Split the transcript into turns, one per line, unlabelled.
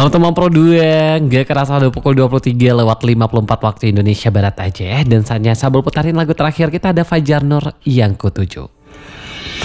Halo teman Pro 2, gak kerasa udah pukul 23:54 waktu Indonesia Barat aja ya. Dan saatnya Sabul putarin lagu terakhir kita, ada Fajar Nur yang Kutuju.